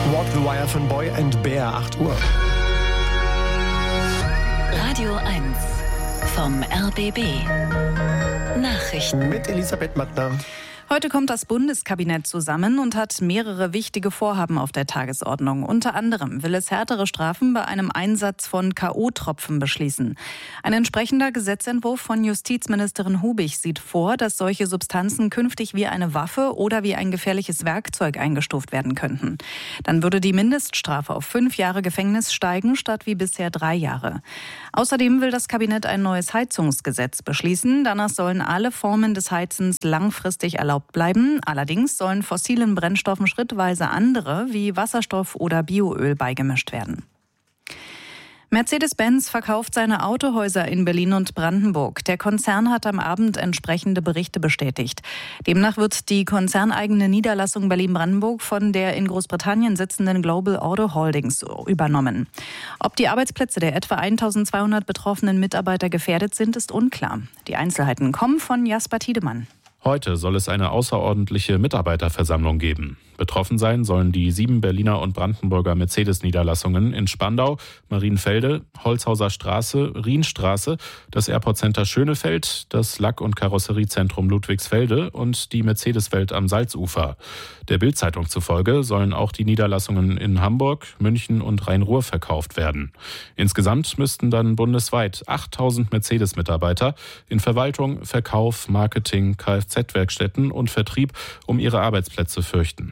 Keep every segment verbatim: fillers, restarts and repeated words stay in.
Walk the Wire von Boy and Bear, acht Uhr. Radio eins vom R B B. Nachrichten mit Elisabeth Mattner. Heute kommt das Bundeskabinett zusammen und hat mehrere wichtige Vorhaben auf der Tagesordnung. Unter anderem will es härtere Strafen bei einem Einsatz von K O-Tropfen beschließen. Ein entsprechender Gesetzentwurf von Justizministerin Hubig sieht vor, dass solche Substanzen künftig wie eine Waffe oder wie ein gefährliches Werkzeug eingestuft werden könnten. Dann würde die Mindeststrafe auf fünf Jahre Gefängnis steigen, statt wie bisher drei Jahre. Außerdem will das Kabinett ein neues Heizungsgesetz beschließen. Danach sollen alle Formen des Heizens langfristig erlaubt bleiben. Allerdings sollen fossilen Brennstoffen schrittweise andere wie Wasserstoff oder Bioöl beigemischt werden. Mercedes-Benz verkauft seine Autohäuser in Berlin und Brandenburg. Der Konzern hat am Abend entsprechende Berichte bestätigt. Demnach wird die konzerneigene Niederlassung Berlin-Brandenburg von der in Großbritannien sitzenden Global Auto Holdings übernommen. Ob die Arbeitsplätze der etwa eintausendzweihundert betroffenen Mitarbeiter gefährdet sind, ist unklar. Die Einzelheiten kommen von Jasper Tiedemann. Heute soll es eine außerordentliche Mitarbeiterversammlung geben. Betroffen sein sollen die sieben Berliner und Brandenburger Mercedes-Niederlassungen in Spandau, Marienfelde, Holzhauser Straße, Rienstraße, das Airport Center Schönefeld, das Lack- und Karosseriezentrum Ludwigsfelde und die Mercedes-Welt am Salzufer. Der Bild-Zeitung zufolge sollen auch die Niederlassungen in Hamburg, München und Rhein-Ruhr verkauft werden. Insgesamt müssten dann bundesweit achttausend Mercedes-Mitarbeiter in Verwaltung, Verkauf, Marketing, Kfz-Werkstätten und Vertrieb um ihre Arbeitsplätze fürchten.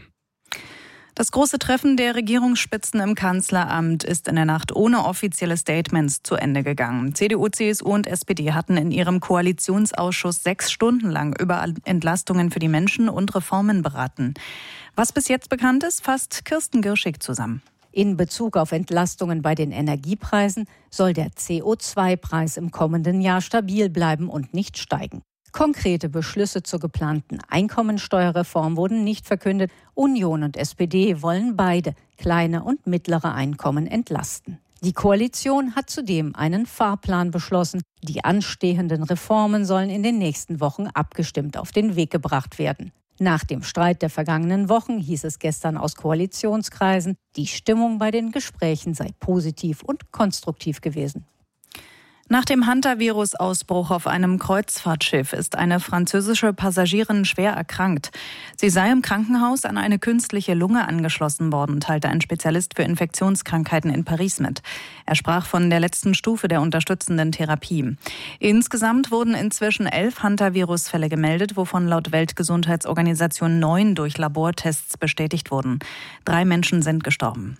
Das große Treffen der Regierungsspitzen im Kanzleramt ist in der Nacht ohne offizielle Statements zu Ende gegangen. C D U, C S U und S P D hatten in ihrem Koalitionsausschuss sechs Stunden lang über Entlastungen für die Menschen und Reformen beraten. Was bis jetzt bekannt ist, fasst Kirsten Girschig zusammen. In Bezug auf Entlastungen bei den Energiepreisen soll der C O zwei Preis im kommenden Jahr stabil bleiben und nicht steigen. Konkrete Beschlüsse zur geplanten Einkommensteuerreform wurden nicht verkündet. Union und S P D wollen beide kleine und mittlere Einkommen entlasten. Die Koalition hat zudem einen Fahrplan beschlossen. Die anstehenden Reformen sollen in den nächsten Wochen abgestimmt auf den Weg gebracht werden. Nach dem Streit der vergangenen Wochen hieß es gestern aus Koalitionskreisen, die Stimmung bei den Gesprächen sei positiv und konstruktiv gewesen. Nach dem Hantavirus-Ausbruch auf einem Kreuzfahrtschiff ist eine französische Passagierin schwer erkrankt. Sie sei im Krankenhaus an eine künstliche Lunge angeschlossen worden, teilte ein Spezialist für Infektionskrankheiten in Paris mit. Er sprach von der letzten Stufe der unterstützenden Therapie. Insgesamt wurden inzwischen elf Hantavirus-Fälle gemeldet, wovon laut Weltgesundheitsorganisation neun durch Labortests bestätigt wurden. Drei Menschen sind gestorben.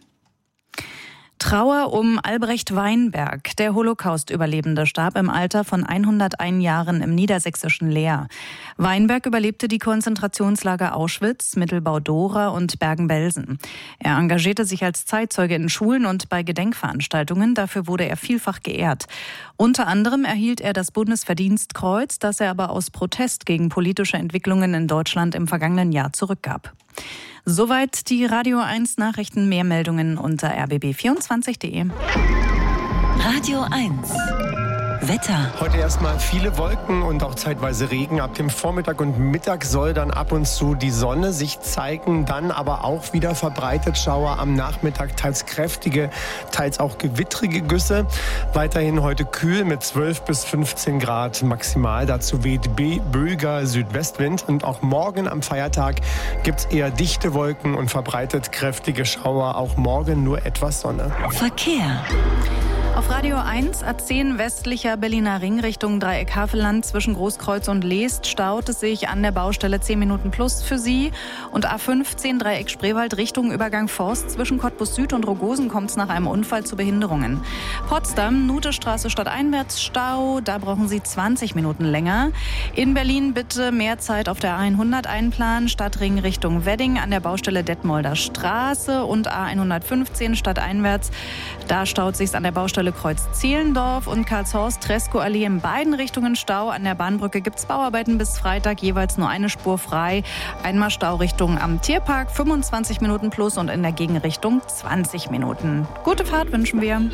Trauer um Albrecht Weinberg. Der Holocaust-Überlebende starb im Alter von hunderteins Jahren im niedersächsischen Leer. Weinberg überlebte die Konzentrationslager Auschwitz, Mittelbau-Dora und Bergen-Belsen. Er engagierte sich als Zeitzeuge in Schulen und bei Gedenkveranstaltungen. Dafür wurde er vielfach geehrt. Unter anderem erhielt er das Bundesverdienstkreuz, das er aber aus Protest gegen politische Entwicklungen in Deutschland im vergangenen Jahr zurückgab. Soweit die Radio eins Nachrichten. Mehr Meldungen unter r b b vierundzwanzig punkt de. Radio eins Wetter. Heute erstmal viele Wolken und auch zeitweise Regen. Ab dem Vormittag und Mittag soll dann ab und zu die Sonne sich zeigen, dann aber auch wieder verbreitet Schauer am Nachmittag, teils kräftige, teils auch gewittrige Güsse. Weiterhin heute kühl mit zwölf bis fünfzehn Grad maximal. Dazu weht böiger Südwestwind. Und auch morgen am Feiertag gibt es eher dichte Wolken und verbreitet kräftige Schauer. Auch morgen nur etwas Sonne. Verkehr. Auf Radio eins, A zehn westlicher Berliner Ring Richtung Dreieck-Havelland zwischen Großkreuz und Leest staut es sich an der Baustelle zehn Minuten plus für Sie. Und A fünfzehn Dreieck Spreewald Richtung Übergang Forst zwischen Cottbus Süd und Rogosen kommt es nach einem Unfall zu Behinderungen. Potsdam, Nutestraße stadteinwärts Stau, da brauchen Sie zwanzig Minuten länger. In Berlin bitte mehr Zeit auf der A hundert einplanen, Stadtring Richtung Wedding an der Baustelle Detmolder Straße und A hundertfünfzehn stadteinwärts. Da staut sich's an der Baustelle Kreuz Zehlendorf und Karlshorst Treskow-Allee in beiden Richtungen Stau. An der Bahnbrücke gibt's Bauarbeiten bis Freitag, jeweils nur eine Spur frei. Einmal Staurichtung am Tierpark, fünfundzwanzig Minuten plus und in der Gegenrichtung zwanzig Minuten. Gute Fahrt wünschen wir.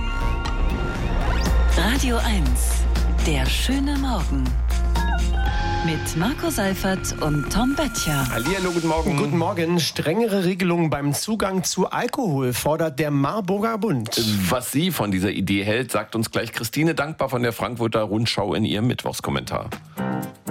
Radio eins, der schöne Morgen. Mit Marco Seifert und Tom Böttcher. Hallihallo, guten Morgen. Guten Morgen. Strengere Regelungen beim Zugang zu Alkohol fordert der Marburger Bund. Was sie von dieser Idee hält, sagt uns gleich Christine Dankbar von der Frankfurter Rundschau in ihrem Mittwochskommentar.